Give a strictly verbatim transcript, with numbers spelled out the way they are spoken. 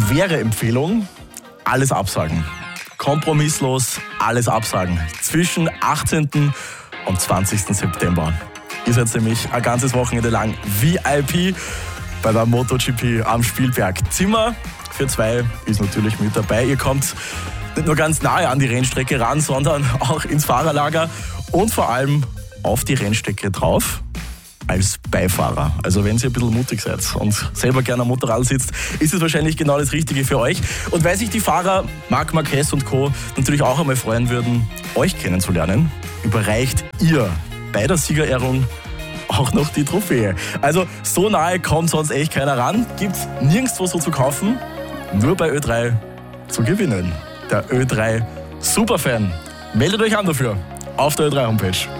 schwere Empfehlung, alles absagen. Kompromisslos alles absagen. Zwischen achtzehnten und zwanzigsten September. Ihr seid nämlich ein ganzes Wochenende lang V I P bei der MotoGP am Spielberg. Zimmer für zwei ist natürlich mit dabei. Ihr kommt nicht nur ganz nahe an die Rennstrecke ran, sondern auch ins Fahrerlager und vor allem auf die Rennstrecke drauf als Beifahrer. Also wenn ihr ein bisschen mutig seid und selber gerne am Motorrad sitzt, ist es wahrscheinlich genau das Richtige für euch. Und weil sich die Fahrer Marc Marquez und Co. natürlich auch einmal freuen würden, euch kennenzulernen, überreicht ihr bei der Siegerehrung auch noch die Trophäe. Also so nahe kommt sonst echt keiner ran. Gibt's nirgendwo so zu kaufen, nur bei Ö drei zu gewinnen. Der Ö drei Superfan. Meldet euch an dafür auf der Ö drei Homepage.